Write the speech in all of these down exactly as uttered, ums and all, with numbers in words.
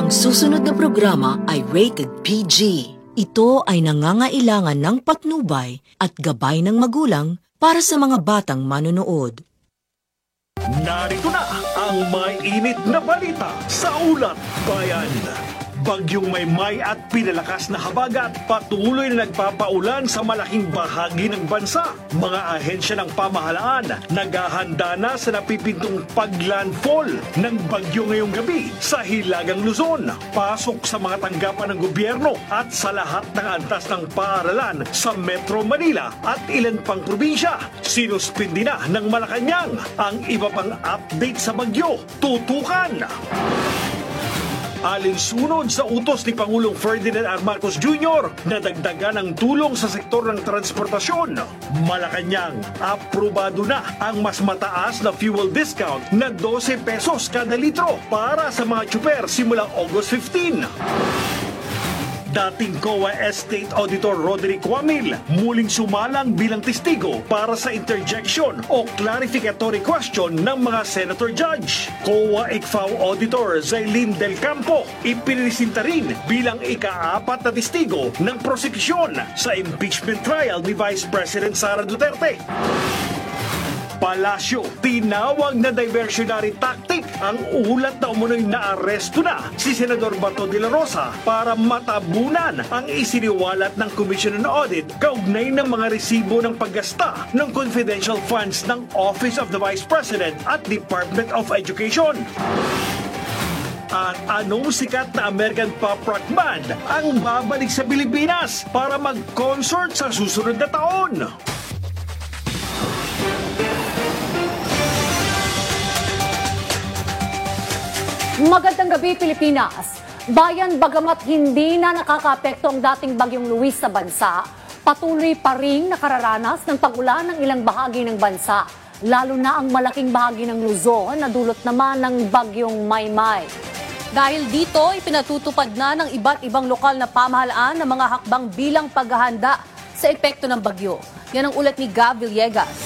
Ang susunod na programa ay rated P G. Ito ay nangangailangan ng patnubay at gabay ng magulang para sa mga batang manonood. Narito na ang may init na balita sa Ulat Bayan. Bagyong Maymay at pinalakas na habagat patuloy na nagpapaulan sa malaking bahagi ng bansa. Mga ahensya ng pamahalaan naghahanda na sa napipintong paglandfall ng bagyo ngayong gabi sa Hilagang Luzon. Pasok sa mga tanggapan ng gobyerno at sa lahat ng antas ng paaralan sa Metro Manila at ilan pang probinsya. Sinuspindi na ng Malacanang ang iba pang update sa bagyo. Tutukan! Alinsunod sa utos ni Pangulong Ferdinand R. Marcos Junior na dagdagan ang tulong sa sektor ng transportasyon. Malacanang, aprobado na ang mas mataas na fuel discount na twelve pesos kada litro para sa mga tsuper simula August fifteenth. Dating C O A Estate Auditor Roderick Wamil muling sumalang bilang testigo para sa interjection o clarificatory question ng mga Senator Judge. C O A I C F A O Auditor Zailin Del Campo ipinisinta rin bilang ika-apat na testigo ng prosekusyon sa impeachment trial ni Vice President Sara Duterte. Palasyo, tinawag na diversionary tactic ang ulat na umunoy na aresto na si Senador Bato de la Rosa para matabunan ang isiniwalat ng Commission on Audit kaugnay ng mga resibo ng paggasta ng confidential funds ng Office of the Vice President at Department of Education. At anong sikat na American pop rock band ang babalik sa Pilipinas para mag-concert sa susunod na taon? Magandang gabi, Pilipinas. Bayan, bagamat hindi na nakakaapekto ang dating bagyong Luis sa bansa, patuloy pa rin nakararanas ng pag-ulan ng ilang bahagi ng bansa, lalo na ang malaking bahagi ng Luzon na dulot naman ng bagyong Maymay. Dahil dito, ipinatutupad na ng iba't ibang lokal na pamahalaan ng mga hakbang bilang paghahanda sa epekto ng bagyo. Yan ang ulat ni Gab Villegas.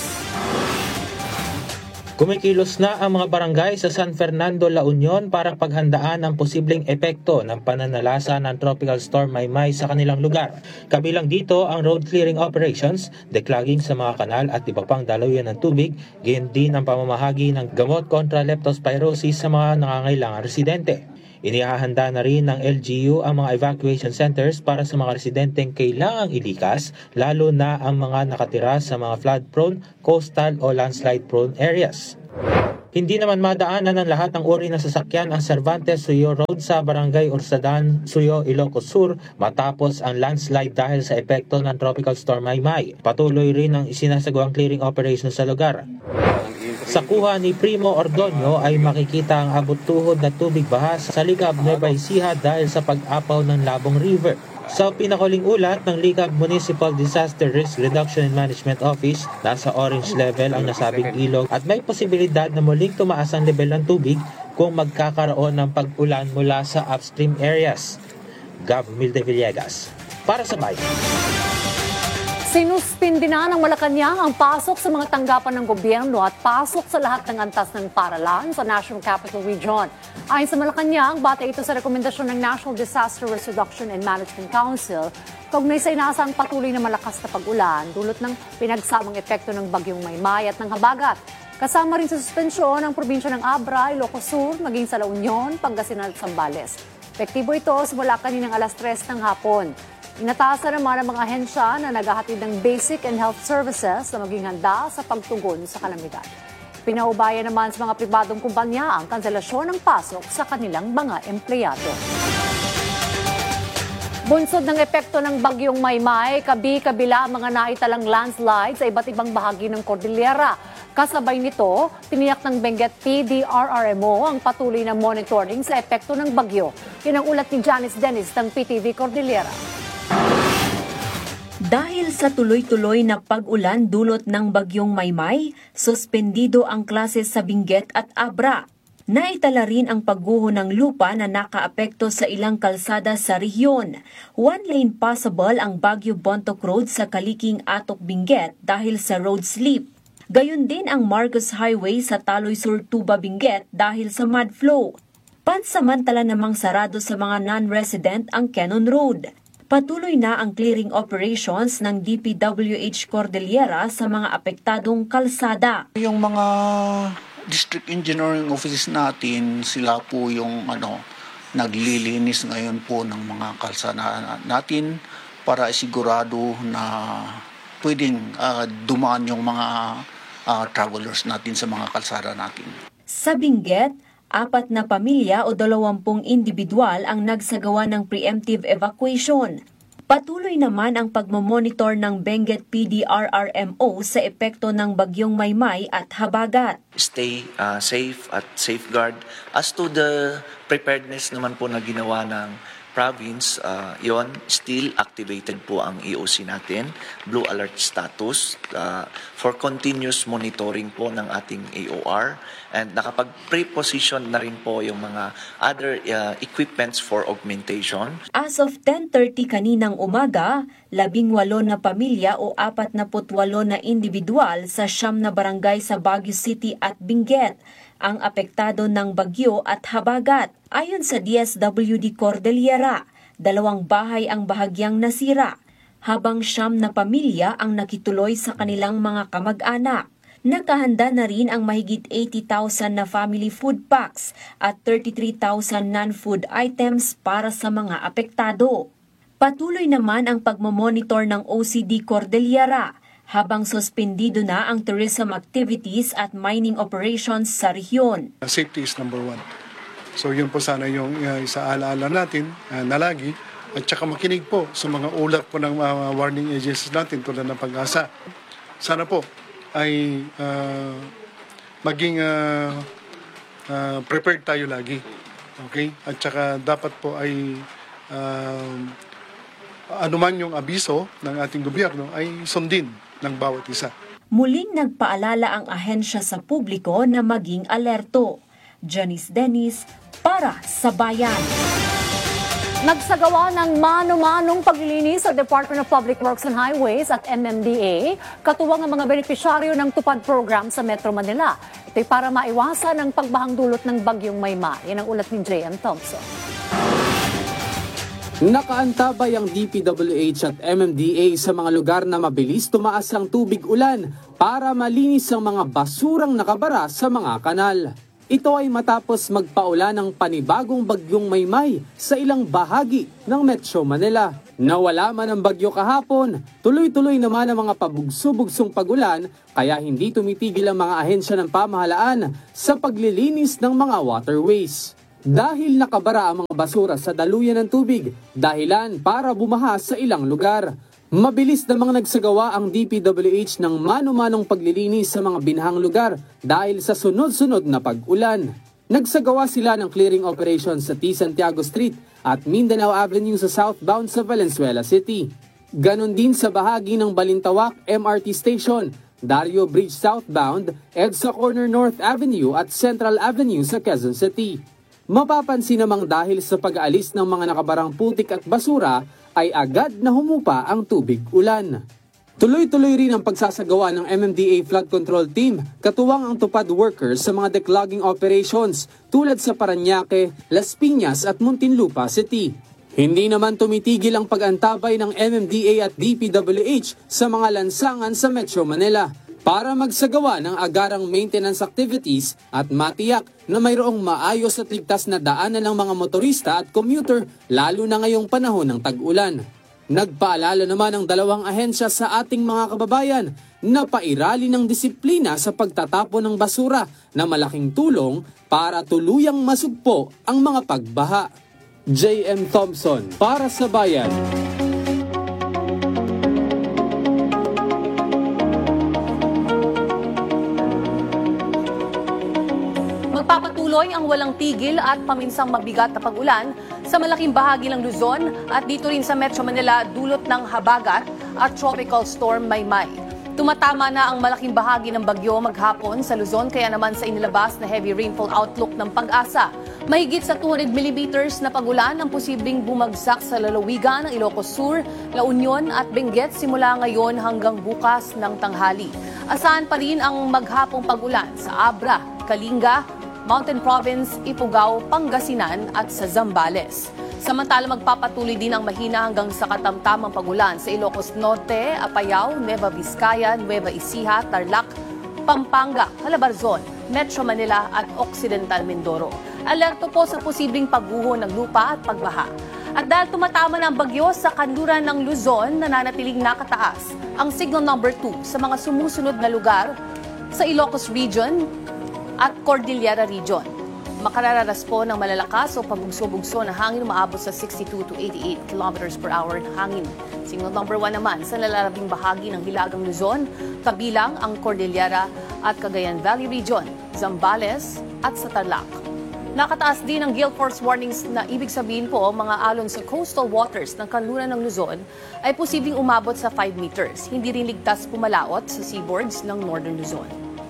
Kumikilos na ang mga barangay sa San Fernando, La Union para paghandaan ang posibleng epekto ng pananalasa ng Tropical Storm Maymay sa kanilang lugar. Kabilang dito ang road clearing operations, declogging sa mga kanal at iba pang daluyan ng tubig, gayon din ang pamamahagi ng gamot kontra leptospirosis sa mga nangangailangang residente. Inihahanda na rin ng L G U ang mga evacuation centers para sa mga residenteng kailangang ilikas, lalo na ang mga nakatira sa mga flood-prone, coastal o landslide-prone areas. Hindi naman madaanan ng lahat ng uri ng sasakyan ang Cervantes Suyo Road sa Barangay Ursadan, Suyo, Ilocos Sur matapos ang landslide dahil sa epekto ng Tropical Storm Maymay. Patuloy rin ang isinasagawang clearing operation sa lugar. Sa kuha ni Primo Ordonio ay makikita ang abot-tuhod na tubig baha sa Likab Nueva Ecija dahil sa pag-apaw ng Labong River. Sa pinakuling ulat ng Likab Municipal Disaster Risk Reduction and Management Office, nasa orange level ang nasabing ilog at may posibilidad na muling tumaas ang level ng tubig kung magkakaroon ng pag-ulan mula sa upstream areas. Gab Milde Villegas, para sa Bayan. Sinuspindi na ng Malacanang ang pasok sa mga tanggapan ng gobyerno at pasok sa lahat ng antas ng paaralan sa National Capital Region. Ayon sa Malacanang, batay ito sa rekomendasyon ng National Disaster Risk Reduction and Management Council, kaugnay sa inaasang patuloy na malakas na pag-ulan dulot ng pinagsamang epekto ng bagyong Maymay at ng habagat. Kasama rin sa suspensyon ang probinsya ng Abra, Ilocos Sur, maging sa La Union, Pangasinan at Zambales. Epektibo ito simula kaninang alas tres ng hapon. Inatasan naman ang mga ahensya na naghahatid ng basic and health services na maging handa sa pagtugon sa kalamidad. Pinaubayan naman sa mga pribadong kumpanya ang kanselasyon ng pasok sa kanilang mga empleyado. Bunsod ng epekto ng bagyong Maymay, kabi-kabila ang mga naitalang landslide sa iba't ibang bahagi ng Cordillera. Kasabay nito, tiniyak ng Benguet P D R R M O ang patuloy na monitoring sa epekto ng bagyo. Yan ang ulat ni Janice Dennis ng P T V Cordillera. Dahil sa tuloy-tuloy na pag-ulan dulot ng bagyong Maymay, suspendido ang klase sa Benguet at Abra. Naitala rin ang pagguho ng lupa na nakaapekto sa ilang kalsada sa rehiyon. One lane possible ang Baguio Bontoc Road sa Kaliking Atok Benguet dahil sa road slip. Gayon din ang Marcos Highway sa Taloy Sur Tuba Benguet dahil sa mud flow. Pansamantala namang sarado sa mga non-resident ang Cannon Road. Patuloy na ang clearing operations ng D P W H Cordillera sa mga apektadong kalsada. Yung mga district engineering offices natin, sila po yung ano, naglilinis ngayon po ng mga kalsada natin para isigurado na pwedeng uh, dumaan yung mga uh, travelers natin sa mga kalsada natin. Sa Benguet, apat na pamilya o dalawampung individual ang nagsagawa ng preemptive evacuation. Patuloy naman ang pagmamonitor ng Benguet P D R R M O sa epekto ng bagyong Maymay at Habagat. Stay uh, safe at safeguard. As to the preparedness naman po na ginawa ng province, uh, yon still activated po ang E O C natin, blue alert status uh, for continuous monitoring po ng ating A O R, and nakapag-pre-position na rin po yung mga other uh, equipments for augmentation. As of ten thirty kaninang umaga, labing walo na pamilya o apat na putwalo na individual sa siyam na barangay sa Baguio City at Benguet ang apektado ng bagyo at habagat. Ayon sa D S W D Cordillera, dalawang bahay ang bahagyang nasira, habang siyam na pamilya ang nakituloy sa kanilang mga kamag-anak. Nakahanda na rin ang mahigit eighty thousand na family food packs at thirty-three thousand non-food items para sa mga apektado. Patuloy naman ang pagmamonitor ng O C D Cordillera habang suspendido na ang tourism activities at mining operations sa rehiyon. Safety is number one. So yun po sana yung uh, isaalaala natin uh, na lagi, at saka makinig po sa mga ulat po ng uh, warning agencies natin tulad ng Pag-asa. Sana po ay uh, maging uh, uh, prepared tayo lagi. Okay? At saka dapat po ay uh, anuman yung abiso ng ating gobyerno ay sundin ng bawat isa. Muling nagpaalala ang ahensya sa publiko na maging alerto. Janice Dennis para sa Bayan. Nagsagawa ng mano-manong paglilinis sa Department of Public Works and Highways at M M D A, katuwang ang mga benepisyaryo ng Tupad Program sa Metro Manila. Ito'y para maiwasan ang pagbahang dulot ng bagyong Maymay. Yan ang ulat ni J M Thompson. Nakaantabay ang D P W H at M M D A sa mga lugar na mabilis tumaas ang tubig ulan para malinis ang mga basurang nakabara sa mga kanal. Ito ay matapos magpaulan ng panibagong bagyong Maymay sa ilang bahagi ng Metro Manila. Nawala man ang bagyo kahapon, tuloy-tuloy naman ang mga pabugso-bugsong pagulan kaya hindi tumitigil ang mga ahensya ng pamahalaan sa paglilinis ng mga waterways. Dahil nakabara ang mga basura sa daluyan ng tubig, dahilan para bumaha sa ilang lugar. Mabilis namang nagsagawa ang D P W H ng mano-manong paglilinis sa mga binahang lugar dahil sa sunod-sunod na pag-ulan. Nagsagawa sila ng clearing operations sa T. Santiago Street at Mindanao Avenue sa southbound sa Valenzuela City. Ganon din sa bahagi ng Balintawak M R T Station, Dario Bridge southbound, EDSA Corner North Avenue at Central Avenue sa Quezon City. Mapapansin namang dahil sa pag-aalis ng mga nakabarang putik at basura, ay agad na humupa ang tubig ulan. Tuloy-tuloy rin ang pagsasagawa ng M M D A Flood Control Team, katuwang ang tupad workers sa mga declogging operations tulad sa Parañaque, Las Piñas at Muntinlupa City. Hindi naman tumitigil ang pag-antabay ng M M D A at D P W H sa mga lansangan sa Metro Manila para magsagawa ng agarang maintenance activities at matiyak na mayroong maayos at ligtas na daanan ng mga motorista at commuter lalo na ngayong panahon ng tag-ulan. Nagpaalala naman ang dalawang ahensya sa ating mga kababayan na pairali ng disiplina sa pagtatapon ng basura na malaking tulong para tuluyang masugpo ang mga pagbaha. J M Thompson para sa Bayan. Magpapatuloy ang walang tigil at paminsang mabigat na pag-ulan sa malaking bahagi ng Luzon at dito rin sa Metro Manila dulot ng habagat at tropical storm Maymay. Tumatama na ang malaking bahagi ng bagyo maghapon sa Luzon kaya naman sa inilabas na heavy rainfall outlook ng Pag-asa. Mahigit sa two hundred millimeters na pag-ulan ang posibleng bumagsak sa lalawigan ng Ilocos Sur, La Union at Benguet simula ngayon hanggang bukas ng tanghali. Asahan pa rin ang maghapong pag-ulan sa Abra, Kalinga, Mountain Province, Ifugao, Pangasinan at sa Zambales. Samantala magpapatuloy din ang mahina hanggang sa katamtamang pagulan sa Ilocos Norte, Apayao, Nueva Vizcaya, Nueva Ecija, Tarlac, Pampanga, Calabarzon, Metro Manila at Occidental Mindoro. Alerto po sa posibleng pagguho ng lupa at pagbaha. At dahil tumatama na ang bagyo sa kanluran ng Luzon, nananatiling nakataas ang signal number two sa mga sumusunod na lugar sa Ilocos Region at Cordillera Region. Makarararas po ng malalakas o pabugso-bugso na hangin umaabot sa sixty-two to eighty-eight kilometers per hour na hangin. Signal number one naman sa nalalabing bahagi ng Hilagang Luzon, kabilang ang Cordillera at Cagayan Valley Region, Zambales at sa Tarlac. Nakataas din ang gale force warnings na ibig sabihin po mga alon sa coastal waters ng kanluran ng Luzon ay posibleng umabot sa five meters. Hindi rin ligtas pumalaot sa seaboards ng Northern Luzon.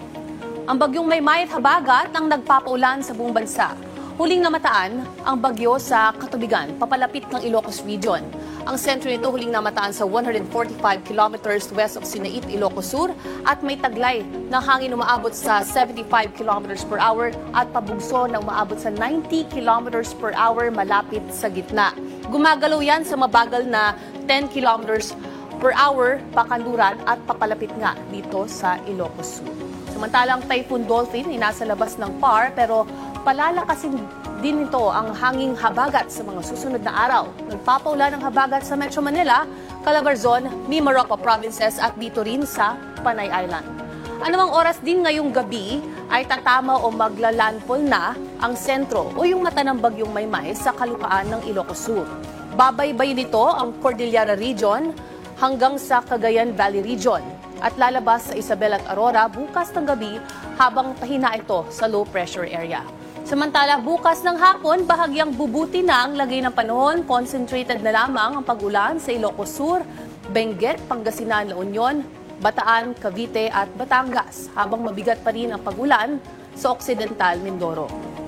Ang bagyong Maymay at Habagat ang nagpapaulan sa buong bansa. Huling namataan ang bagyo sa katubigan, papalapit ng Ilocos Region. Ang sentro nito huling namataan sa one hundred forty-five kilometers west of Sinait, Ilocos Sur at may taglay ng hangin umaabot sa seventy-five kilometers per hour at pabugso na umaabot sa ninety kilometers per hour malapit sa gitna. Gumagalaw yan sa mabagal na ten kilometers per hour pakanluran at papalapit nga dito sa Ilocos Sur. Samantalang Typhoon Dolphin ay nasa labas ng P A R pero palalakasin din ito ang hanging habagat sa mga susunod na araw. Nagpapaulan ng habagat sa Metro Manila, Calabarzon, Mimaropa Provinces at dito rin sa Panay Island. Anumang oras din ngayong gabi ay tatama o maglalandfall na ang sentro o yung mata ng bagyong Maymay sa kalukaan ng Ilocos Sur. Babaybay nito ang Cordillera Region hanggang sa Cagayan Valley Region at lalabas sa Isabel at Aurora bukas ng gabi habang pahina ito sa low pressure area. Samantala, bukas ng hapon, bahagyang bubuti na ang lagay ng panahon. Concentrated na lamang ang pag-ulan sa Ilocos Sur, Benguet, Pangasinan, La Union, Bataan, Cavite at Batangas, habang mabigat pa rin ang pag-ulan sa Occidental Mindoro.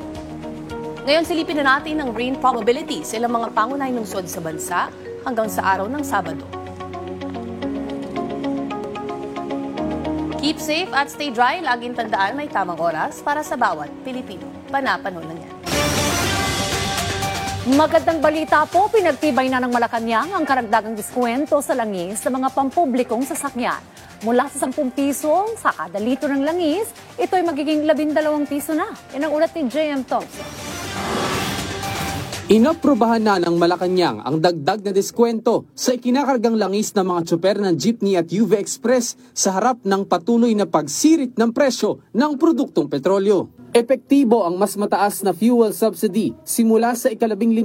Ngayon, silipin na natin ang rain probability sa ilang mga pangunahing lungsod sa bansa hanggang sa araw ng Sabado. Keep safe at stay dry. Laging tandaan may tamang oras para sa bawat Pilipino. Panapanahon lang yan. Magandang balita po, pinagtibay na ng Malacanang ang karagdagang diskwento sa langis sa mga pampublikong sasakyan. Mula sa sampung piso sa kada litro ng langis, ito ay magiging labindalawang piso na. Yan ang ulat ni J M Thompson. Inaprobahan na ng Malacanang ang dagdag na diskwento sa ikinakargang langis ng mga tsoper ng jeepney at U V Express sa harap ng patuloy na pagsirit ng presyo ng produktong petrolyo. Epektibo ang mas mataas na fuel subsidy simula sa ikalabing